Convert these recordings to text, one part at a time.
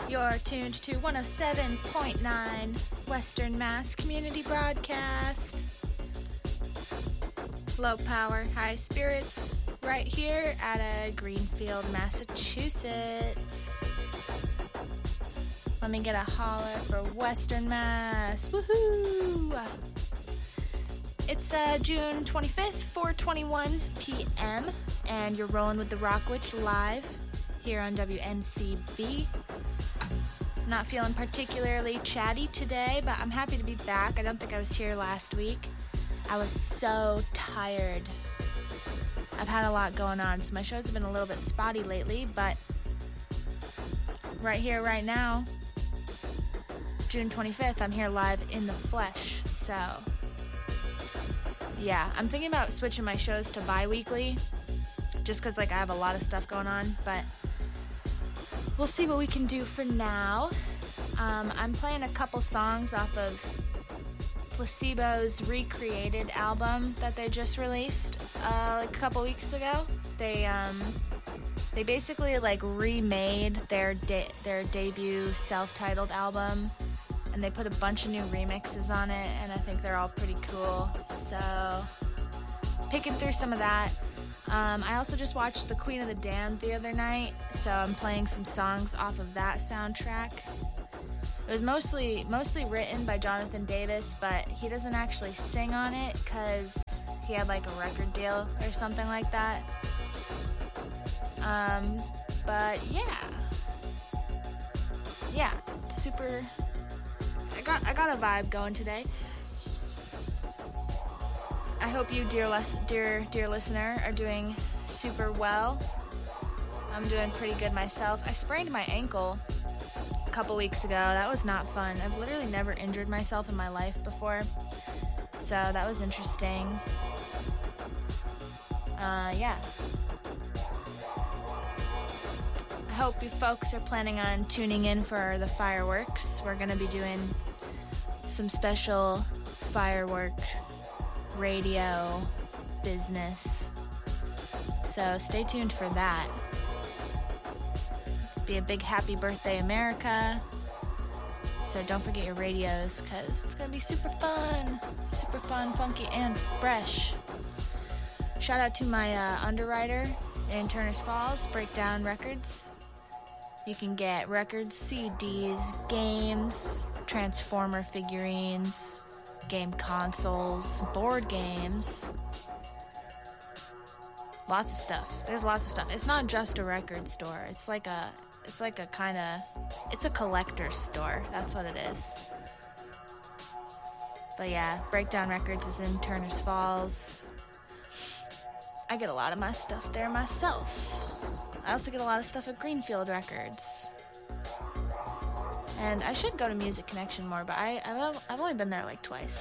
You're tuned to 107.9 Western Mass Community Broadcast. Low power, high spirits, right here at Greenfield, Massachusetts. Let me get a holler for Western Mass. Woohoo! It's June 25th, 4:21 p.m., and you're rolling with the Rock Witch live here on WMCB. Not feeling particularly chatty today, but I'm happy to be back. I don't think I was here last week. I was so tired. I've had a lot going on, so my shows have been a little bit spotty lately, but right here, right now, June 25th, I'm here live in the flesh, so yeah, I'm thinking about switching my shows to bi-weekly, just because I have a lot of stuff going on, but we'll see what we can do for now. I'm playing a couple songs off of Placebo's Recreated album that they just released a couple weeks ago. They basically remade their debut self-titled album, and they put a bunch of new remixes on it, and I think they're all pretty cool. So picking through some of that. I also just watched The Queen of the Damned the other night, so I'm playing some songs off of that soundtrack. It was mostly written by Jonathan Davis, but he doesn't actually sing on it because he had a record deal or something like that. But yeah, super. I got a vibe going today. I hope you, dear listener, are doing super well. I'm doing pretty good myself. I sprained my ankle a couple weeks ago. That was not fun. I've literally never injured myself in my life before, so that was interesting. Yeah. I hope you folks are planning on tuning in for the fireworks. We're going to be doing some special firework radio business, so stay tuned for that. Be a big happy birthday, America, so don't forget your radios, because it's gonna be super fun, funky, and fresh. Shout out to my underwriter in Turners Falls, Breakdown Records. You can get records, CDs, games, Transformer figurines, game consoles, board games, lots of stuff. There's lots of stuff. It's not just a record store. It's a collector's store. That's what it is. But yeah, Breakdown Records is in Turners Falls. I get a lot of my stuff there myself. I also get a lot of stuff at Greenfield Records. And I should go to Music Connection more, but I've only been there twice.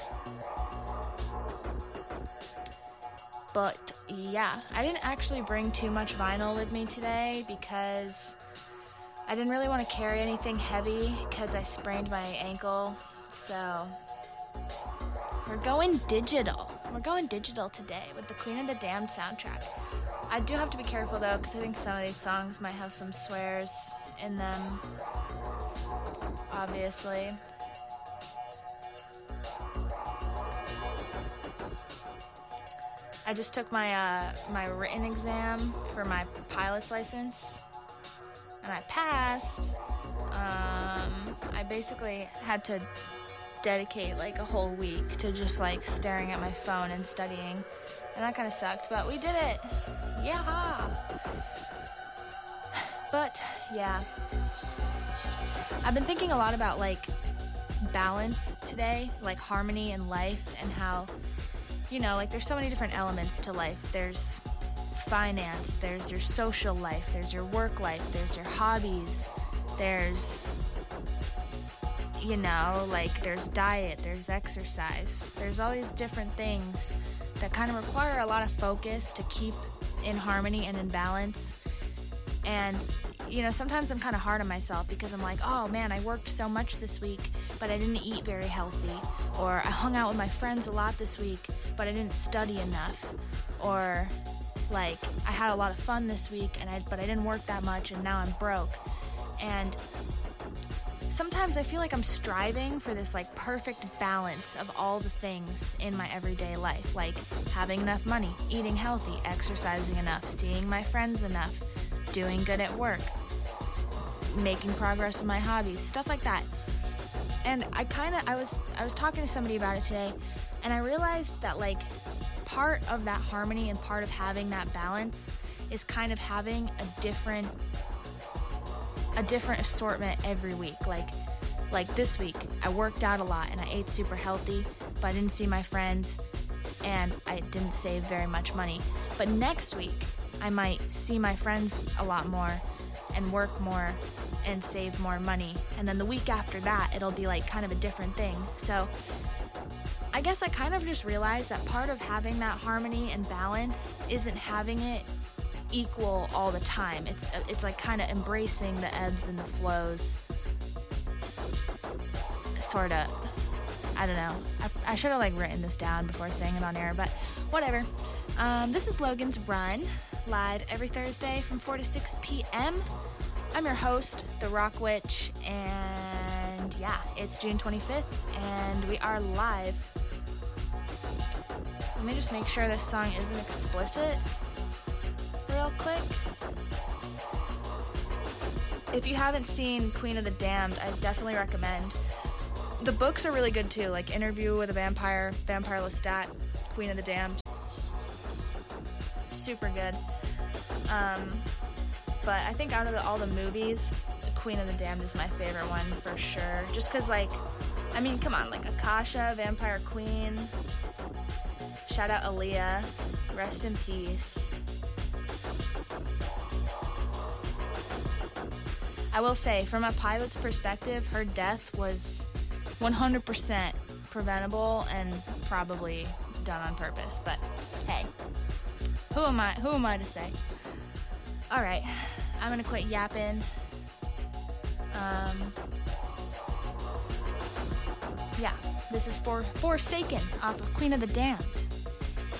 But yeah, I didn't actually bring too much vinyl with me today because I didn't really want to carry anything heavy because I sprained my ankle. So we're going digital. We're going digital today with the Queen of the Damned soundtrack. I do have to be careful though, because I think some of these songs might have some swears in them. Obviously. I just took my written exam for my pilot's license, and I passed. I basically had to dedicate a whole week to just staring at my phone and studying, and that kind of sucked, but we did it. Yeah. But yeah, I've been thinking a lot about balance today, harmony in life, and how, there's so many different elements to life. There's finance, there's your social life, there's your work life, there's your hobbies, there's there's diet, there's exercise, there's all these different things that kind of require a lot of focus to keep in harmony and in balance. And sometimes I'm kind of hard on myself because I'm oh man, I worked so much this week, but I didn't eat very healthy. Or I hung out with my friends a lot this week, but I didn't study enough. Or I had a lot of fun this week, but I didn't work that much, and now I'm broke. And sometimes I feel like I'm striving for this like perfect balance of all the things in my everyday life, like having enough money, eating healthy, exercising enough, seeing my friends enough, doing good at work, making progress with my hobbies, stuff like that. And I was talking to somebody about it today, and I realized that like part of that harmony and part of having that balance is kind of having a different assortment every week. Like this week, I worked out a lot and I ate super healthy, but I didn't see my friends and I didn't save very much money. But next week, I might see my friends a lot more and work more and save more money. And then the week after that, it'll be like kind of a different thing. So I guess I kind of just realized that part of having that harmony and balance isn't having it equal all the time. It's like kind of embracing the ebbs and the flows. Sort of. I don't know. I should have like written this down before saying it on air, but whatever. This is Logan's Run, live every Thursday from 4 to 6 p.m. I'm your host, The Rock Witch, and yeah, it's June 25th, and we are live. Let me just make sure this song isn't explicit real quick. If you haven't seen Queen of the Damned, I definitely recommend. The books are really good too, like Interview with a Vampire, Vampire Lestat, Queen of the Damned. Super good. But I think out of all the movies, Queen of the Damned is my favorite one for sure. Just because, like, I mean, come on, like Akasha, Vampire Queen. Shout out Aaliyah. Rest in peace. I will say, from a pilot's perspective, her death was 100% preventable and probably done on purpose. But hey, who am I to say? All right, I'm gonna quit yapping. Yeah, this is Forsaken off of Queen of the Damned.